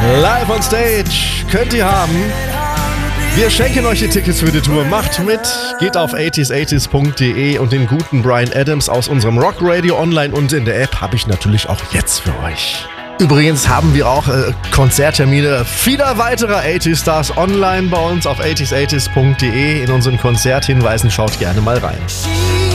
Live on Stage könnt ihr haben. Wir schenken euch die Tickets für die Tour. Macht mit, geht auf 80s80s.de und den guten Bryan Adams aus unserem Rock Radio online und in der App habe ich natürlich auch jetzt für euch. Übrigens haben wir auch Konzerttermine vieler weiterer 80s Stars online bei uns auf 80s80s.de in unseren Konzerthinweisen. Schaut gerne mal rein.